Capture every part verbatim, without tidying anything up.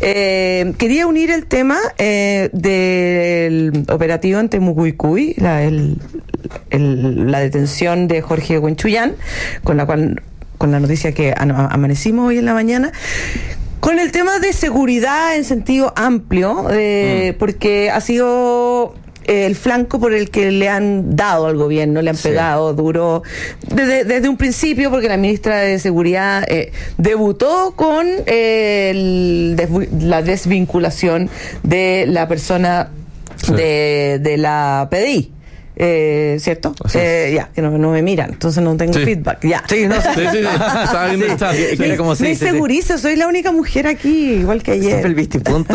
Eh, quería unir el tema eh, del operativo en Temucuicui, la, el, el, la detención de Jorge Huenchuyán, con la cual, con la noticia que amanecimos hoy en la mañana, con el tema de seguridad en sentido amplio, eh, mm. porque ha sido el flanco por el que le han dado al gobierno, le han sí. pegado duro desde, desde un principio, porque la ministra de Seguridad eh, debutó con eh, el, des, la desvinculación de la persona sí. de, de la P D I. Eh, ¿Cierto? Eh, ya, que no, no me miran, entonces no tengo sí. feedback. Ya. Sí, no sé. Sí, sí, sí. Estaba viendo el chat. Me, como me segurizo, soy la única mujer aquí, igual que ayer. Siempre el viste y punto.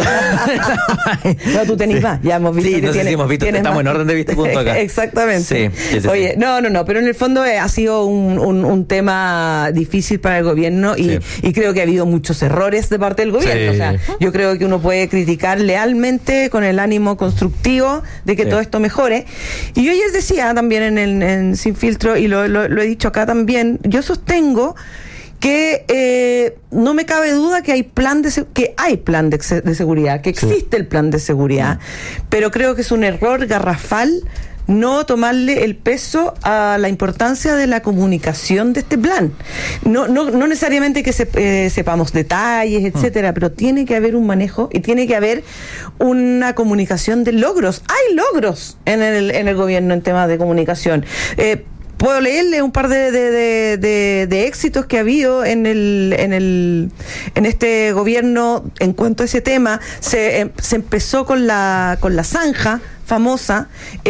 No, tú tenés sí. más. Ya hemos visto sí, que no sé tienes, si hemos visto, estamos más. En orden de viste y punto acá. Exactamente. Sí, sí, sí, Oye, sí. no, no, no, pero en el fondo eh, ha sido un, un, un tema difícil para el gobierno y, sí. y creo que ha habido muchos errores de parte del gobierno. Sí. O sea, yo creo que uno puede criticar lealmente con el ánimo constructivo de que sí. todo esto mejore. Y yo ayer decía también en el en Sin Filtro, y lo, lo, lo he dicho acá también, yo sostengo que eh, no me cabe duda que hay plan de que hay plan de, de seguridad, que existe sí. el plan de seguridad, mm. pero creo que es un error garrafal no tomarle el peso a la importancia de la comunicación de este plan. No, no, no necesariamente que se, eh, sepamos detalles, etcétera, mm. pero tiene que haber un manejo y tiene que haber una comunicación de logros. Hay logros en el, en el gobierno en temas de comunicación. Eh, Puedo leerle un par de, de, de, de, de éxitos que ha habido en el, en el, en este gobierno en cuanto a ese tema. Se, eh, se empezó con la, con la zanja famosa,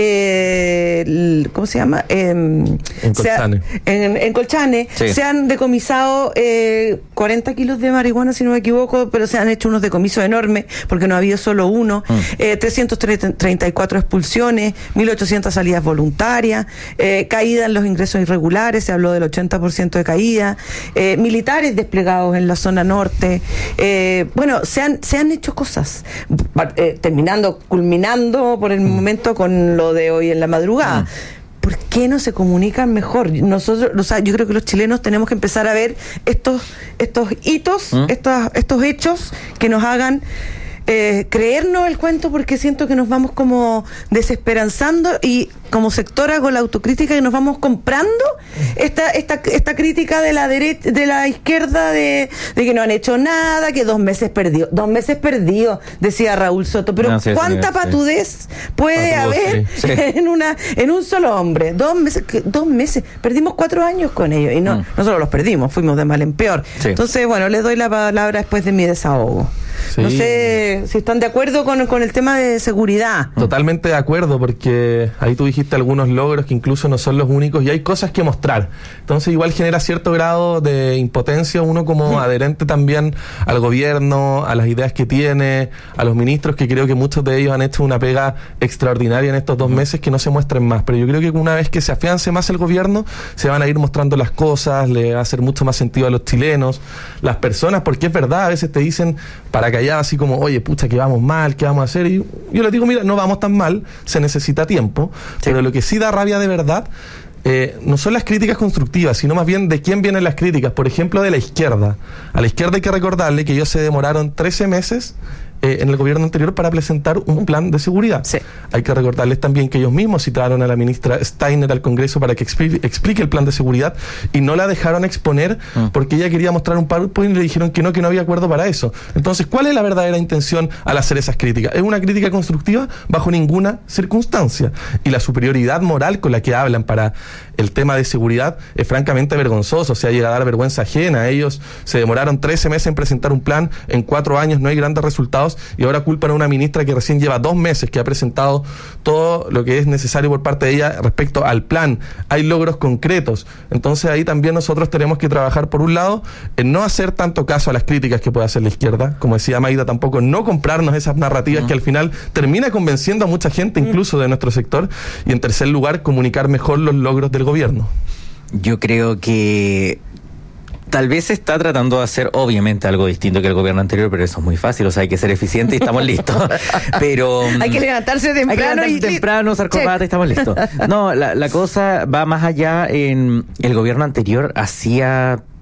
eh, ¿cómo se llama? Eh, en Colchane. Se ha, en, en Colchane sí. se han decomisado eh, cuarenta kilos de marihuana, si no me equivoco, pero se han hecho unos decomisos enormes, porque no ha habido solo uno, mm. eh, trescientas treinta y cuatro expulsiones, mil ochocientas salidas voluntarias, eh, caída en los ingresos irregulares, se habló del ochenta por ciento de caída, eh, militares desplegados en la zona norte, eh, bueno, se han, se han hecho cosas, eh, terminando, culminando por el momento con lo de hoy en la madrugada. ¿Por qué no se comunican mejor? Nosotros, o sea, yo creo que los chilenos tenemos que empezar a ver estos estos hitos, ¿Mm? estos, estos hechos que nos hagan eh, creernos el cuento, porque siento que nos vamos como desesperanzando, y como sector hago la autocrítica, que nos vamos comprando esta esta esta crítica de la derecha, de la izquierda, de, de que no han hecho nada, que dos meses perdidos, dos meses perdidos, decía Raúl Soto, pero no, sí, ¿cuánta sí, patudez sí. puede patudez, haber sí, sí. en una en un solo hombre? Dos meses, dos meses, perdimos cuatro años con ellos, y no, mm. no solo los perdimos, fuimos de mal en peor. Sí. Entonces, bueno, les doy la palabra después de mi desahogo. Sí. No sé si están de acuerdo con, con el tema de seguridad. Totalmente de acuerdo, porque ahí tú dijiste algunos logros que incluso no son los únicos, y hay cosas que mostrar. Entonces igual genera cierto grado de impotencia uno como adherente también al gobierno, a las ideas que tiene, a los ministros, que creo que muchos de ellos han hecho una pega extraordinaria en estos dos meses, que no se muestren más. Pero yo creo que una vez que se afiance más el gobierno, se van a ir mostrando las cosas, le va a hacer mucho más sentido a los chilenos, las personas, porque es verdad, a veces te dicen para callar así como, oye, pucha, que vamos mal, ¿qué vamos a hacer? Y yo les digo, mira, no vamos tan mal, se necesita tiempo, sí. pero lo que sí da rabia de verdad eh, no son las críticas constructivas, sino más bien de quién vienen las críticas. Por ejemplo, de la izquierda. A la izquierda hay que recordarle que ellos se demoraron trece meses Eh, en el gobierno anterior para presentar un plan de seguridad. Sí. Hay que recordarles también que ellos mismos citaron a la ministra Steiner al Congreso para que expli- explique el plan de seguridad, y no la dejaron exponer mm. porque ella quería mostrar un PowerPoint y le dijeron que no, que no había acuerdo para eso. Entonces, ¿cuál es la verdadera intención al hacer esas críticas? ¿Es una crítica constructiva? Bajo ninguna circunstancia. Y la superioridad moral con la que hablan para el tema de seguridad es francamente vergonzoso. O sea, llega a dar vergüenza ajena. Ellos se demoraron trece meses en presentar un plan, en cuatro años no hay grandes resultados, y ahora culpan a una ministra que recién lleva dos meses, que ha presentado todo lo que es necesario por parte de ella respecto al plan. Hay logros concretos. Entonces ahí también nosotros tenemos que trabajar, por un lado, en no hacer tanto caso a las críticas que puede hacer la izquierda, como decía Maida, tampoco no comprarnos esas narrativas mm. que al final termina convenciendo a mucha gente, incluso de nuestro sector, y en tercer lugar, comunicar mejor los logros del gobierno. Yo creo que tal vez se está tratando de hacer, obviamente, algo distinto que el gobierno anterior, pero eso es muy fácil, o sea, hay que ser eficiente y estamos listos. Pero hay que levantarse temprano, hay que levantarse y temprano, usar corbata y estamos listos. No, la, la cosa va más allá. En el gobierno anterior hacía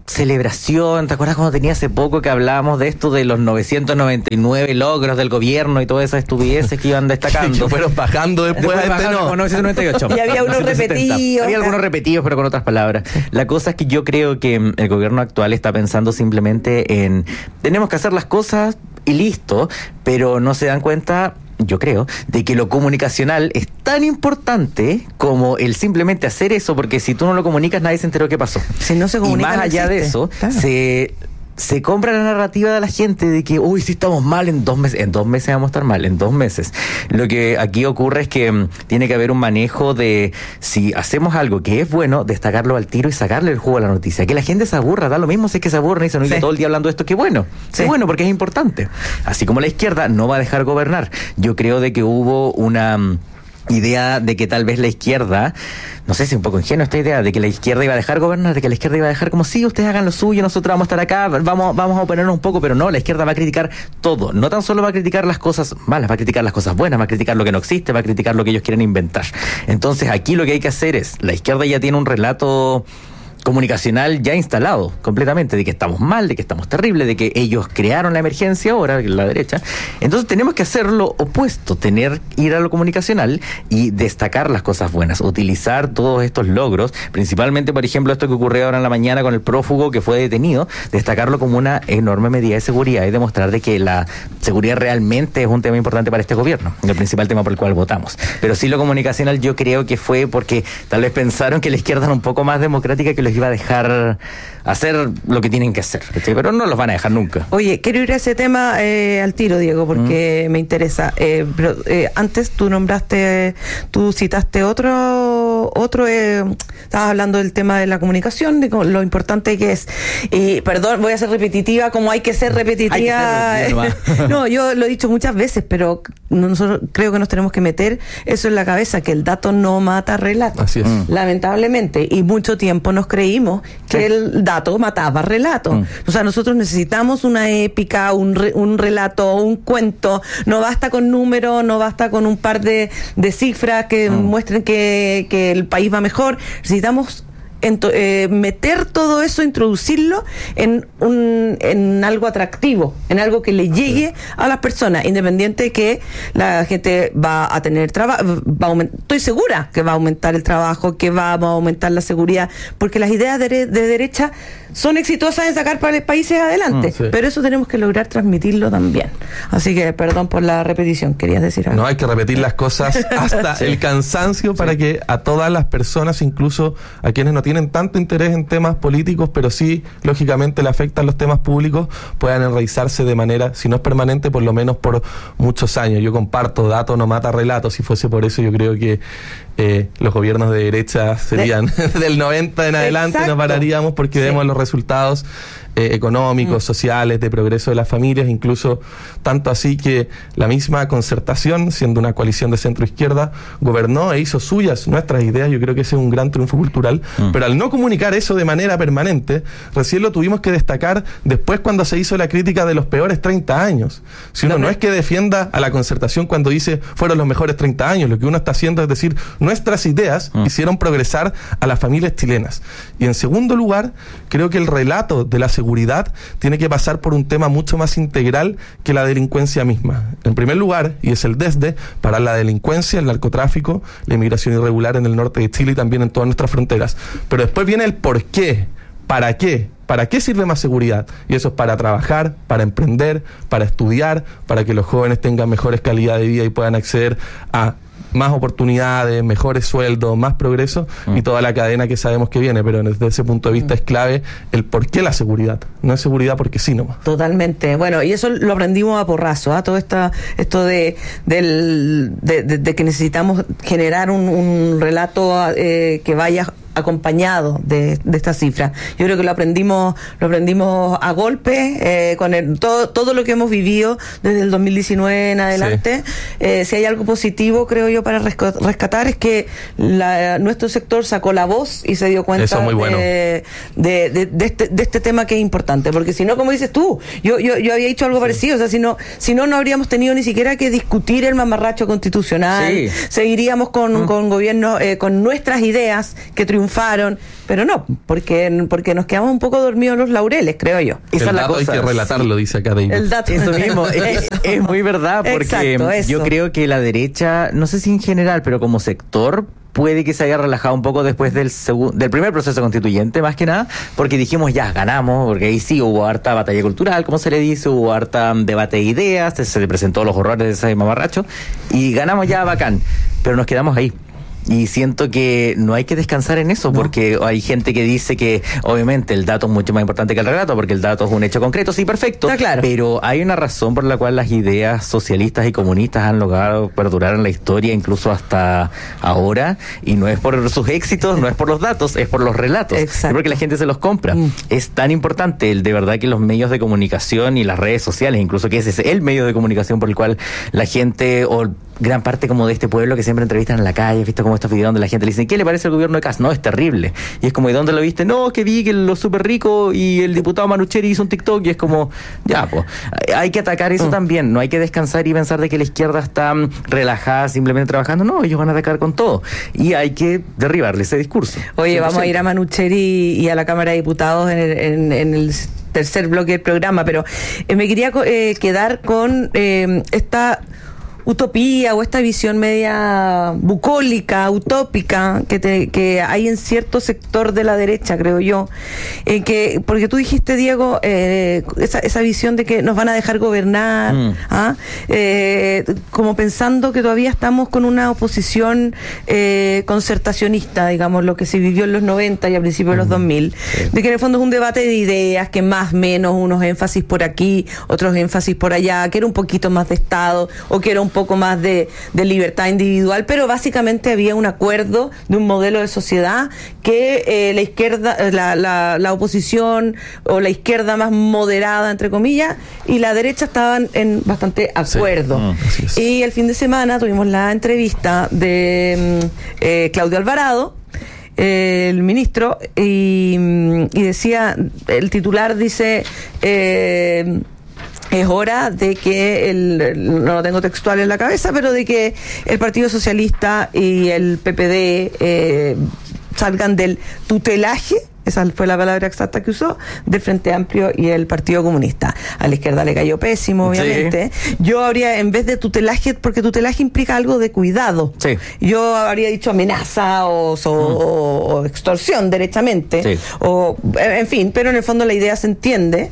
celebración. ¿Te acuerdas cuando tenía hace poco que hablábamos de esto de los novecientos noventa y nueve logros del gobierno y todas esas estupideces que iban destacando? Que fueron bajando después, después de este no. novecientos noventa y ocho. Y había unos repetidos. Había algunos repetidos, pero con otras palabras. La cosa es que yo creo que el gobierno actual está pensando simplemente en tenemos que hacer las cosas y listo, pero no se dan cuenta, yo creo, de que lo comunicacional es tan importante como el simplemente hacer eso, porque si tú no lo comunicas, nadie se enteró qué pasó. Si no se comunica, y más allá no existe. de eso, claro. se... se compra la narrativa de la gente de que, uy, si estamos mal en dos meses, en dos meses vamos a estar mal, en dos meses. Lo que aquí ocurre es que um, tiene que haber un manejo de, si hacemos algo que es bueno, destacarlo al tiro y sacarle el jugo a la noticia. Que la gente se aburra, da lo mismo si es que se aburre y se nos dice sí. todo el día hablando de esto, que bueno. Sí. Es bueno porque es importante. Así como la izquierda no va a dejar gobernar. Yo creo de que hubo una... Um, idea de que tal vez la izquierda, no sé si un poco ingenua esta idea, de que la izquierda iba a dejar gobernar, de que la izquierda iba a dejar como sí, ustedes hagan lo suyo, nosotros vamos a estar acá, vamos, vamos a oponernos un poco, pero no, la izquierda va a criticar todo, no tan solo va a criticar las cosas malas, va a criticar las cosas buenas, va a criticar lo que no existe, va a criticar lo que ellos quieren inventar. Entonces aquí lo que hay que hacer es, la izquierda ya tiene un relato comunicacional ya instalado completamente, de que estamos mal, de que estamos terribles, de que ellos crearon la emergencia ahora, la derecha. Entonces tenemos que hacer lo opuesto, tener, ir a lo comunicacional y destacar las cosas buenas, utilizar todos estos logros, principalmente, por ejemplo, esto que ocurrió ahora en la mañana con el prófugo que fue detenido, destacarlo como una enorme medida de seguridad y demostrar de que la seguridad realmente es un tema importante para este gobierno, el principal tema por el cual votamos. Pero sí lo comunicacional yo creo que fue porque tal vez pensaron que la izquierda era un poco más democrática, que los iba a dejar hacer lo que tienen que hacer, ¿sí? Pero no los van a dejar nunca. Oye, quiero ir a ese tema eh, al tiro, Diego, porque mm. me interesa. Eh, pero eh, antes tú nombraste, tú citaste otro, otro, eh, estabas hablando del tema de la comunicación, de lo importante que es. Y perdón, voy a ser repetitiva, como hay que ser repetitiva. Hay que ser no, yo lo he dicho muchas veces, pero nosotros creo que nos tenemos que meter eso en la cabeza, que el dato no mata relato. Así es. Mm. Lamentablemente, y mucho tiempo nos creímos que sí. el dato mataba relato. Mm. O sea, nosotros necesitamos una épica, un, re, un relato, un cuento. No basta con números, no basta con un par de, de cifras que mm. muestren que, que el país va mejor. Necesitamos Ento, eh, meter todo eso, introducirlo en un en algo atractivo, en algo que le llegue a las personas, independiente de que la gente va a tener trabajo, va a aumentar, estoy segura que va a aumentar el trabajo, que va, va a aumentar la seguridad, porque las ideas de, de derecha son exitosas en sacar países adelante, mm, sí. pero eso tenemos que lograr transmitirlo también. Así que perdón por la repetición, querías decir algo. No, hay que repetir las cosas hasta sí. el cansancio para sí. que a todas las personas, incluso a quienes no tienen tanto interés en temas políticos, pero sí, lógicamente, le afectan los temas públicos, puedan enraizarse de manera, si no es permanente, por lo menos por muchos años. Yo comparto, dato no mata relato. Si fuese por eso, yo creo que eh, los gobiernos de derecha serían de... del noventa en adelante. Exacto. No pararíamos porque sí. vemos los resultados eh, económicos, mm. sociales, de progreso de las familias, incluso tanto así que la misma Concertación, siendo una coalición de centro-izquierda, gobernó e hizo suyas nuestras ideas. Yo creo que ese es un gran triunfo cultural, mm. pero al no comunicar eso de manera permanente, recién lo tuvimos que destacar después cuando se hizo la crítica de los peores treinta años. Si uno no, no es que defienda a la Concertación cuando dice fueron los mejores treinta años, lo que uno está haciendo es decir, nuestras ideas mm. hicieron progresar a las familias chilenas. Y en segundo lugar, creo que el relato de la seguridad tiene que pasar por un tema mucho más integral que la delincuencia misma. En primer lugar, y es el desde, para la delincuencia, el narcotráfico, la inmigración irregular en el norte de Chile y también en todas nuestras fronteras. Pero después viene el por qué, para qué. ¿Para qué sirve más seguridad? Y eso es para trabajar, para emprender, para estudiar, para que los jóvenes tengan mejores calidad de vida y puedan acceder a más oportunidades, mejores sueldos, más progreso mm. y toda la cadena que sabemos que viene, pero desde ese punto de vista mm. es clave el por qué la seguridad. No es seguridad porque sí nomás. Totalmente. Bueno, y eso lo aprendimos a porrazo, ¿eh? Todo esta, esto de, del, de, de, de que necesitamos generar un, un relato eh, que vaya acompañado de, de esta cifra. Yo creo que lo aprendimos, lo aprendimos a golpe, eh, con el, todo, todo lo que hemos vivido desde el dos mil diecinueve en adelante. Sí. Eh, si hay algo positivo, creo yo, para rescatar, es que la, nuestro sector sacó la voz y se dio cuenta Eso, muy bueno. de, de, de, de, este, de este tema que es importante, porque si no, como dices tú, yo, yo, yo había dicho algo sí. parecido, o sea, si no, si no, no habríamos tenido ni siquiera que discutir el mamarracho constitucional, sí. seguiríamos con, mm. con gobiernos, eh, con nuestras ideas que triunfaron triunfaron, pero no, porque, porque nos quedamos un poco dormidos en los laureles, creo yo. Esa el es la dato cosa. Hay que relatarlo, sí. Dice acá David. El dato. Eso mismo, es, es muy verdad, porque Exacto, yo creo que la derecha, no sé si en general, pero como sector, puede que se haya relajado un poco después del segundo, del primer proceso constituyente, más que nada, porque dijimos, ya, ganamos, porque ahí sí hubo harta batalla cultural, como se le dice, hubo harta debate de ideas, se, se le presentó los horrores de ese mamarracho, y ganamos ya, bacán, pero nos quedamos ahí. Y siento que no hay que descansar en eso, no. porque hay gente que dice que obviamente el dato es mucho más importante que el relato, porque el dato es un hecho concreto, sí, perfecto, Está claro. pero hay una razón por la cual las ideas socialistas y comunistas han logrado perdurar en la historia, incluso hasta ahora, y no es por sus éxitos, no es por los datos, es por los relatos, Exacto. es porque la gente se los compra. Mm. Es tan importante el de verdad que los medios de comunicación y las redes sociales, incluso que ese es el medio de comunicación por el cual la gente, o gran parte como de este pueblo que siempre entrevistan en la calle, visto como estos videos donde la gente le dice, ¿qué le parece el gobierno de Kast? No, es terrible. Y es como, ¿y dónde lo viste? No, que vi que los súper ricos y el diputado Manucheri hizo un TikTok, y es como, ya, pues, hay que atacar eso mm. también. No hay que descansar y pensar de que la izquierda está relajada simplemente trabajando. No, ellos van a atacar con todo. Y hay que derribarle ese discurso. Oye, cien por ciento. Vamos a ir a Manucheri y a la Cámara de Diputados en el, en, en el tercer bloque del programa, pero eh, me quería eh, quedar con eh, esta utopía o esta visión media bucólica, utópica que te, que hay en cierto sector de la derecha, creo yo, eh, que porque tú dijiste, Diego, eh, esa, esa visión de que nos van a dejar gobernar, mm. ¿ah? eh, como pensando que todavía estamos con una oposición eh, concertacionista, digamos, lo que se vivió en los noventa y a principios mm. de los dos mil, sí. de que en el fondo es un debate de ideas, que más o menos unos énfasis por aquí, otros énfasis por allá, que era un poquito más de Estado o que era un poco más de, de libertad individual, pero básicamente había un acuerdo de un modelo de sociedad que eh, la izquierda, la, la, la oposición o la izquierda más moderada, entre comillas, y la derecha estaban en bastante acuerdo. Sí. Y el fin de semana tuvimos la entrevista de eh, Claudio Alvarado, el ministro, y, y decía, el titular dice... Eh, es hora de que, el, no lo tengo textual en la cabeza, pero de que el Partido Socialista y el P P D eh, salgan del tutelaje, esa fue la palabra exacta que usó, del Frente Amplio y el Partido Comunista. A la izquierda le cayó pésimo, obviamente. Sí. Yo habría, en vez de tutelaje, porque tutelaje implica algo de cuidado, sí. yo habría dicho amenaza o, o, mm. o, o extorsión, derechamente. Sí. O, en fin, pero en el fondo la idea se entiende.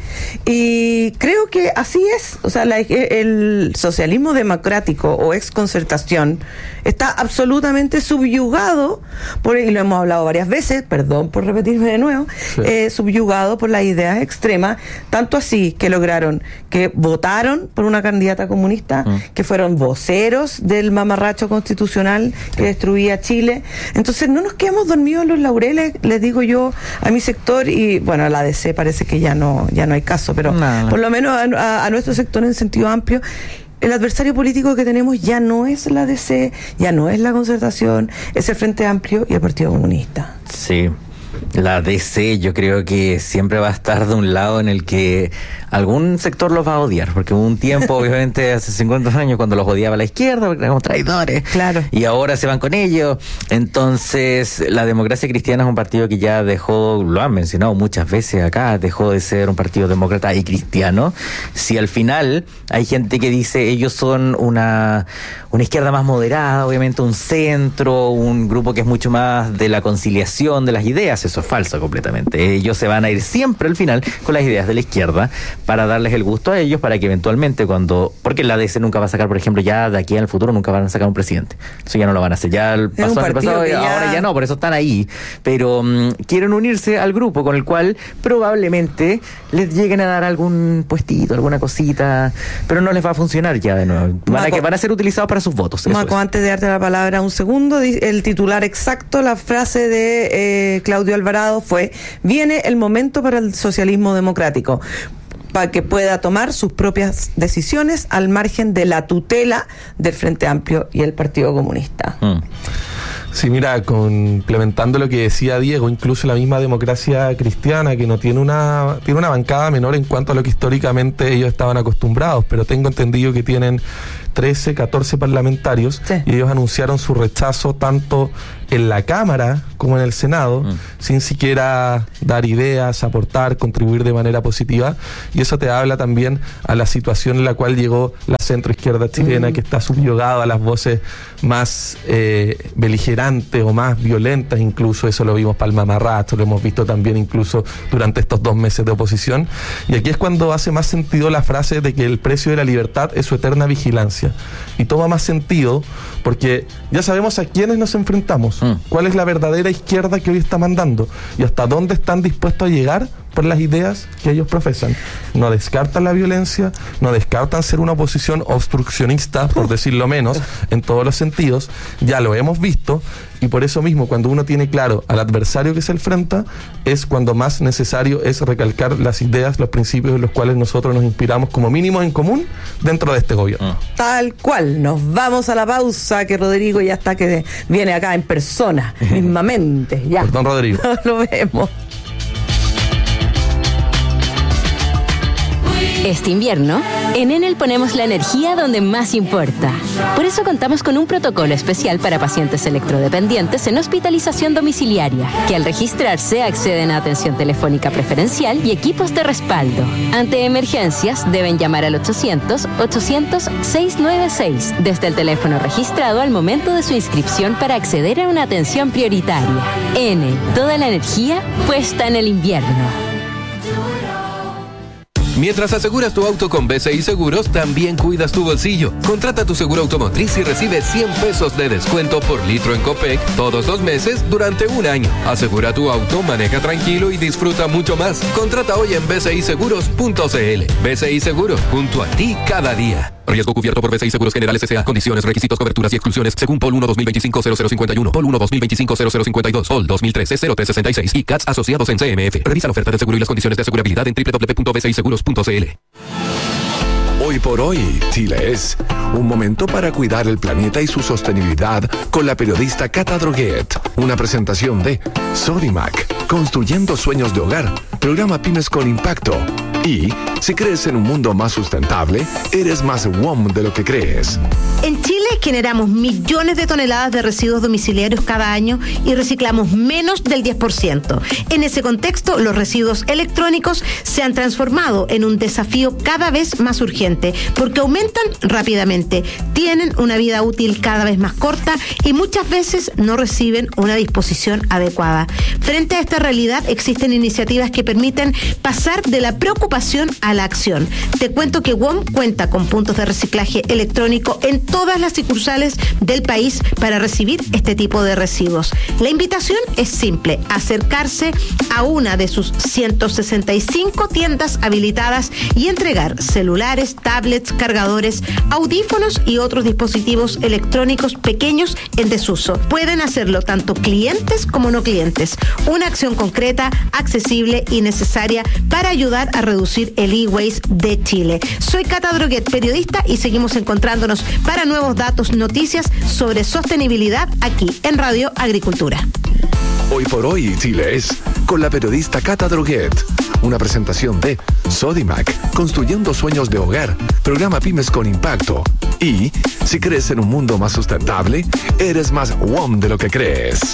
Y creo que así es. O sea, la, el socialismo democrático o exconcertación está absolutamente subyugado, por, y lo hemos hablado varias veces, perdón por repetirme de nuevo, sí. eh, subyugado por las ideas extremas, tanto así que lograron que votaron por una candidata comunista, mm. que fueron voceros del mamarracho constitucional que destruía Chile. Entonces no nos quedamos dormidos en los laureles, les digo yo a mi sector, y bueno, a la D C parece que ya no, ya no hay caso, pero no. por lo menos a, a, a nuestro sector en sentido amplio, el adversario político que tenemos ya no es la D C, ya no es la Concertación, es el Frente Amplio y el Partido Comunista. Sí. La D C yo creo que siempre va a estar de un lado en el que algún sector los va a odiar, porque hubo un tiempo, obviamente hace cincuenta años, cuando los odiaba la izquierda porque eran como traidores, claro. y ahora se van con ellos. Entonces la Democracia Cristiana es un partido que ya dejó, lo han mencionado muchas veces acá, dejó de ser un partido demócrata y cristiano. Si al final hay gente que dice ellos son una una izquierda más moderada, obviamente un centro, un grupo que es mucho más de la conciliación de las ideas, eso es falso completamente. Ellos se van a ir siempre al final con las ideas de la izquierda para darles el gusto a ellos, para que eventualmente cuando, porque la D C nunca va a sacar, por ejemplo, ya de aquí al futuro nunca van a sacar un presidente, eso ya no lo van a hacer, ya el pasó el pasado y ya... ahora ya no, por eso están ahí, pero um, quieren unirse al grupo con el cual probablemente les lleguen a dar algún puestito, alguna cosita, pero no les va a funcionar ya de nuevo, van, Marco, a, que van a ser utilizados para sus votos. Marco, es. Antes de darte la palabra un segundo, el titular exacto, la frase de eh, Claudio Alvarado fue: viene el momento para el socialismo democrático, para que pueda tomar sus propias decisiones al margen de la tutela del Frente Amplio y el Partido Comunista. Mm. Sí, mira, complementando lo que decía Diego, incluso la misma democracia cristiana, que no tiene una tiene una bancada menor en cuanto a lo que históricamente ellos estaban acostumbrados, pero tengo entendido que tienen trece, catorce parlamentarios, sí. Y ellos anunciaron su rechazo tanto en la Cámara como en el Senado, mm. sin siquiera dar ideas, aportar, contribuir de manera positiva, y eso te habla también a la situación en la cual llegó la centroizquierda chilena, mm. que está subyugada a las voces más eh, beligerantes o más violentas, incluso eso lo vimos para el mamarracho, lo hemos visto también incluso durante estos dos meses de oposición, y aquí es cuando hace más sentido la frase de que el precio de la libertad es su eterna vigilancia, y toma más sentido porque ya sabemos a quiénes nos enfrentamos, mm. cuál es la verdadera izquierda que hoy está mandando y hasta dónde están dispuestos a llegar por las ideas que ellos profesan. No descartan la violencia, no descartan ser una oposición obstruccionista, por decirlo menos, en todos los sentidos, ya lo hemos visto, y por eso mismo cuando uno tiene claro al adversario que se enfrenta, es cuando más necesario es recalcar las ideas, los principios en los cuales nosotros nos inspiramos como mínimo en común dentro de este gobierno. Tal cual, nos vamos a la pausa, que Rodrigo ya está que viene acá en persona, mismamente, ya. Perdón, Rodrigo. Lo vemos. Este invierno, en Enel ponemos la energía donde más importa. Por eso contamos con un protocolo especial para pacientes electrodependientes en hospitalización domiciliaria, que al registrarse acceden a atención telefónica preferencial y equipos de respaldo. Ante emergencias, deben llamar al ochocientos, ochocientos, seiscientos noventa y seis desde el teléfono registrado al momento de su inscripción para acceder a una atención prioritaria. Enel, toda la energía puesta en el invierno. Mientras aseguras tu auto con B C I Seguros, también cuidas tu bolsillo. Contrata tu seguro automotriz y recibe cien pesos de descuento por litro en Copec todos los meses durante un año. Asegura tu auto, maneja tranquilo y disfruta mucho más. Contrata hoy en b c i seguros punto c l. B C I Seguros, junto a ti cada día. Riesgo cubierto por B C I Seguros Generales S A. Condiciones, requisitos, coberturas y exclusiones según P O L uno dos mil veinticinco cero cero cincuenta y uno, P O L uno dos mil veinticinco cero cero cincuenta y dos, P O L dos mil trece cero tres sesenta y seis y C A T S asociados en C M F. Revisa la oferta de seguro y las condiciones de asegurabilidad en doble u doble u doble u punto b c i seguros punto c l. Hoy por hoy, Chile es un momento para cuidar el planeta y su sostenibilidad con la periodista Cata Droguet. Una presentación de Sodimac, construyendo sueños de hogar, programa Pymes con Impacto. Y si crees en un mundo más sustentable, eres más W O M de lo que crees. En Chile generamos millones de toneladas de residuos domiciliarios cada año y reciclamos menos del diez por ciento. En ese contexto, los residuos electrónicos se han transformado en un desafío cada vez más urgente porque aumentan rápidamente, tienen una vida útil cada vez más corta y muchas veces no reciben una disposición adecuada. Frente a esta realidad, existen iniciativas que permiten pasar de la preocupación a la acción. Te cuento que W O M cuenta con puntos de reciclaje electrónico en todas las sucursales del país para recibir este tipo de residuos. La invitación es simple: acercarse a una de sus ciento sesenta y cinco tiendas habilitadas y entregar celulares, tablets, cargadores, audífonos y otros dispositivos electrónicos pequeños en desuso. Pueden hacerlo tanto clientes como no clientes. Una acción concreta, accesible y necesaria para ayudar a reducir el e-waste de Chile. Soy Cata Droguet, periodista, y seguimos encontrándonos para nuevos datos, noticias sobre sostenibilidad aquí en Radio Agricultura. Hoy por hoy, Chile es con la periodista Cata Droguet. Una presentación de Sodimac, construyendo sueños de hogar, programa Pymes con Impacto. Y si crees en un mundo más sustentable, eres más W O M de lo que crees.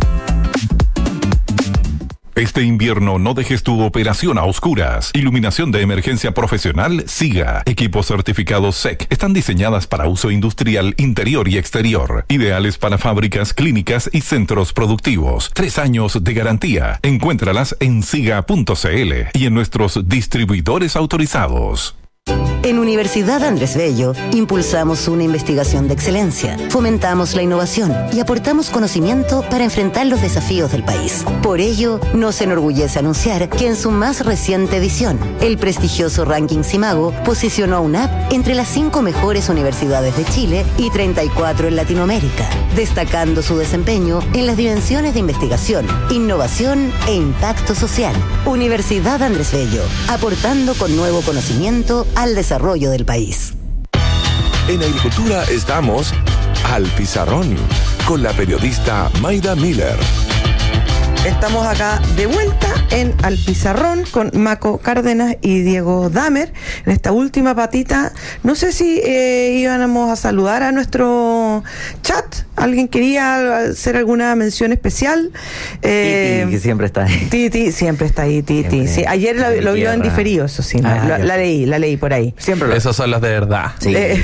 Este invierno no dejes tu operación a oscuras. Iluminación de emergencia profesional SIGA. Equipos certificados S E C. Están diseñadas para uso industrial interior y exterior. Ideales para fábricas, clínicas y centros productivos. Tres años de garantía. Encuéntralas en siga punto c l y en nuestros distribuidores autorizados. En Universidad Andrés Bello, impulsamos una investigación de excelencia, fomentamos la innovación y aportamos conocimiento para enfrentar los desafíos del país. Por ello, nos enorgullece anunciar que en su más reciente edición, el prestigioso ranking Simago posicionó a UNAP entre las cinco mejores universidades de Chile y treinta y cuatro en Latinoamérica, destacando su desempeño en las dimensiones de investigación, innovación e impacto social. Universidad Andrés Bello, aportando con nuevo conocimiento al desarrollo del país. En Agricultura estamos al pizarrón, con la periodista Mayda Miller. Estamos acá de vuelta en Al Pizarrón con Maco Cárdenas y Diego Damer. En esta última patita, no sé si eh, íbamos a saludar a nuestro chat. ¿Alguien quería hacer alguna mención especial? Eh, Titi, que siempre está ahí. Titi, siempre está ahí, Titi. Sí, ayer lo, lo vio en diferido, eso sí. Ah, la, la leí, la leí por ahí. Siempre lo... Esos son los de verdad. Sí. Eh,